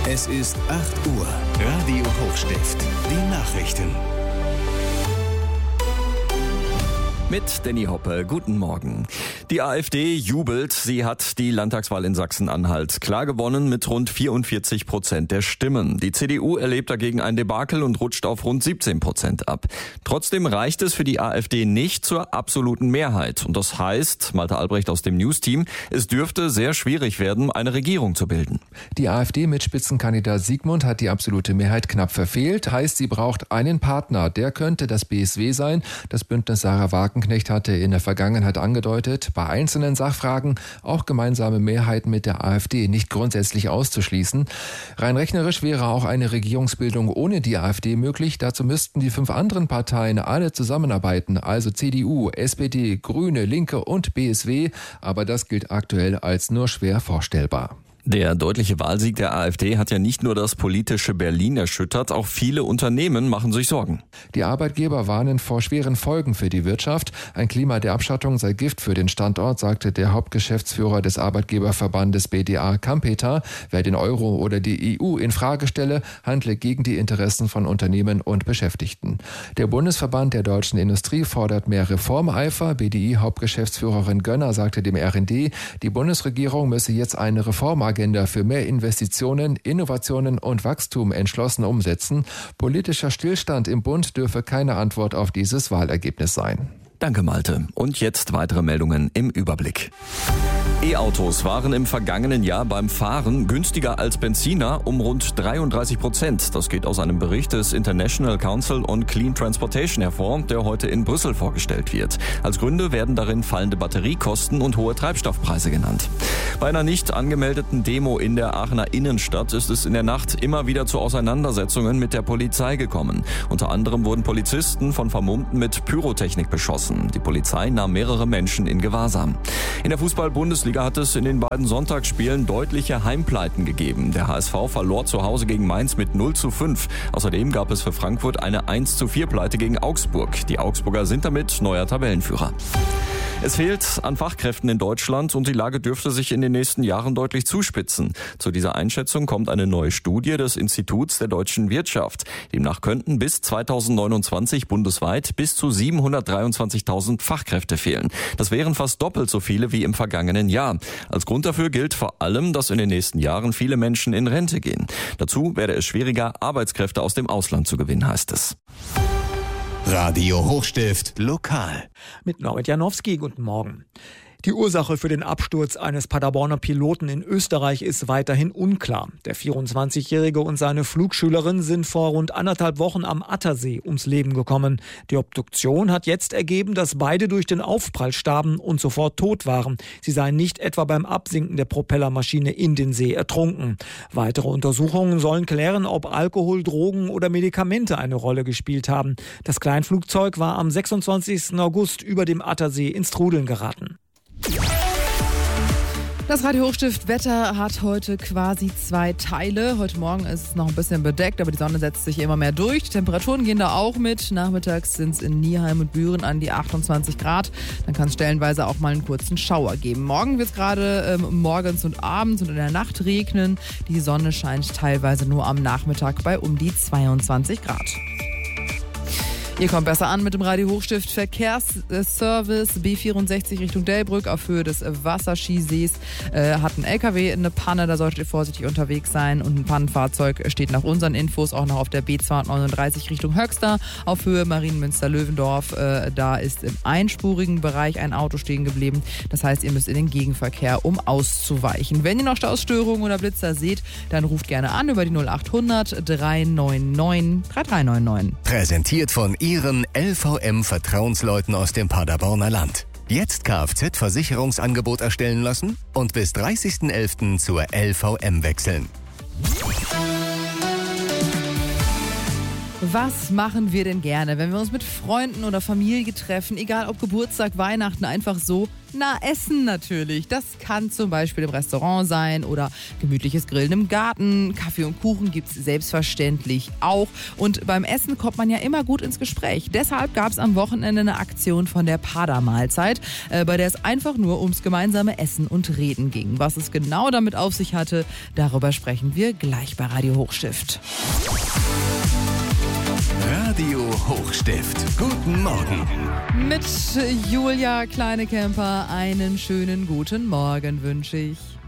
Es ist 8 Uhr. Radio Hochstift. Die Nachrichten. Mit Danny Hoppe. Guten Morgen. Die AfD jubelt. Sie hat die Landtagswahl in Sachsen-Anhalt klar gewonnen mit rund 44% der Stimmen. Die CDU erlebt dagegen ein Debakel und rutscht auf rund 17% ab. Trotzdem reicht es für die AfD nicht zur absoluten Mehrheit. Und das heißt, Malte Albrecht aus dem News-Team, es dürfte sehr schwierig werden, eine Regierung zu bilden. Die AfD mit Spitzenkandidat Sigmund hat die absolute Mehrheit knapp verfehlt. Heißt, sie braucht einen Partner. Der könnte das BSW sein. Das Bündnis Sarah Wagenknecht hatte in der Vergangenheit angedeutet, bei einzelnen Sachfragen auch gemeinsame Mehrheiten mit der AfD nicht grundsätzlich auszuschließen. Rein rechnerisch wäre auch eine Regierungsbildung ohne die AfD möglich. Dazu müssten die 5 anderen Parteien alle zusammenarbeiten, also CDU, SPD, Grüne, Linke und BSW. Aber das gilt aktuell als nur schwer vorstellbar. Der deutliche Wahlsieg der AfD hat ja nicht nur das politische Berlin erschüttert, auch viele Unternehmen machen sich Sorgen. Die Arbeitgeber warnen vor schweren Folgen für die Wirtschaft. Ein Klima der Abschottung sei Gift für den Standort, sagte der Hauptgeschäftsführer des Arbeitgeberverbandes BDA Kampeter. Wer den Euro oder die EU in Frage stelle, handle gegen die Interessen von Unternehmen und Beschäftigten. Der Bundesverband der deutschen Industrie fordert mehr Reformeifer. BDI-Hauptgeschäftsführerin Gönner sagte dem RND, die Bundesregierung müsse jetzt eine Reformagenda für mehr Investitionen, Innovationen und Wachstum entschlossen umsetzen. Politischer Stillstand im Bund dürfe keine Antwort auf dieses Wahlergebnis sein. Danke, Malte. Und jetzt weitere Meldungen im Überblick. E-Autos waren im vergangenen Jahr beim Fahren günstiger als Benziner um rund 33%. Das geht aus einem Bericht des International Council on Clean Transportation hervor, der heute in Brüssel vorgestellt wird. Als Gründe werden darin fallende Batteriekosten und hohe Treibstoffpreise genannt. Bei einer nicht angemeldeten Demo in der Aachener Innenstadt ist es in der Nacht immer wieder zu Auseinandersetzungen mit der Polizei gekommen. Unter anderem wurden Polizisten von Vermummten mit Pyrotechnik beschossen. Die Polizei nahm mehrere Menschen in Gewahrsam. In der Fußball-Bundesliga hat es in den beiden Sonntagsspielen deutliche Heimpleiten gegeben. Der HSV verlor zu Hause gegen Mainz mit 0:5. Außerdem gab es für Frankfurt eine 1:4 Pleite gegen Augsburg. Die Augsburger sind damit neuer Tabellenführer. Es fehlt an Fachkräften in Deutschland und die Lage dürfte sich in den nächsten Jahren deutlich zuspitzen. Zu dieser Einschätzung kommt eine neue Studie des Instituts der deutschen Wirtschaft. Demnach könnten bis 2029 bundesweit bis zu 723.000 Fachkräfte fehlen. Das wären fast doppelt so viele wie im vergangenen Jahr. Als Grund dafür gilt vor allem, dass in den nächsten Jahren viele Menschen in Rente gehen. Dazu werde es schwieriger, Arbeitskräfte aus dem Ausland zu gewinnen, heißt es. Radio Hochstift lokal. Mit Norbert Janowski, guten Morgen. Die Ursache für den Absturz eines Paderborner Piloten in Österreich ist weiterhin unklar. Der 24-Jährige und seine Flugschülerin sind vor rund 1,5 Wochen am Attersee ums Leben gekommen. Die Obduktion hat jetzt ergeben, dass beide durch den Aufprall starben und sofort tot waren. Sie seien nicht etwa beim Absinken der Propellermaschine in den See ertrunken. Weitere Untersuchungen sollen klären, ob Alkohol, Drogen oder Medikamente eine Rolle gespielt haben. Das Kleinflugzeug war am 26. August über dem Attersee ins Trudeln geraten. Das Radio Hochstift Wetter hat heute quasi 2 Teile. Heute Morgen ist es noch ein bisschen bedeckt, aber die Sonne setzt sich immer mehr durch. Die Temperaturen gehen da auch mit. Nachmittags sind es in Nieheim und Büren an die 28 Grad. Dann kann es stellenweise auch mal einen kurzen Schauer geben. Morgen wird es gerade morgens und abends und in der Nacht regnen. Die Sonne scheint teilweise nur am Nachmittag bei um die 22 Grad. Ihr kommt besser an mit dem Radio Hochstift Verkehrsservice B64 Richtung Delbrück auf Höhe des Wasserskisees. Hat ein LKW eine Panne, da solltet ihr vorsichtig unterwegs sein. Und ein Pannenfahrzeug steht nach unseren Infos auch noch auf der B239 Richtung Höxter auf Höhe Marienmünster-Löwendorf. Da ist im einspurigen Bereich ein Auto stehen geblieben. Das heißt, ihr müsst in den Gegenverkehr, um auszuweichen. Wenn ihr noch Stausstörungen oder Blitzer seht, dann ruft gerne an über die 0800 399 3399. Präsentiert von Ihren LVM-Vertrauensleuten aus dem Paderborner Land. Jetzt Kfz-Versicherungsangebot erstellen lassen und bis 30.11. zur LVM wechseln. Was machen wir denn gerne, wenn wir uns mit Freunden oder Familie treffen, egal ob Geburtstag, Weihnachten, einfach so? Na, essen natürlich. Das kann zum Beispiel im Restaurant sein oder gemütliches Grillen im Garten. Kaffee und Kuchen gibt's selbstverständlich auch. Und beim Essen kommt man ja immer gut ins Gespräch. Deshalb gab's am Wochenende eine Aktion von der Pada-Mahlzeit, bei der es einfach nur ums gemeinsame Essen und Reden ging. Was es genau damit auf sich hatte, darüber sprechen wir gleich bei Radio Hochstift. Radio Hochstift. Guten Morgen. Mit Julia Kleinekemper einen schönen guten Morgen wünsche ich.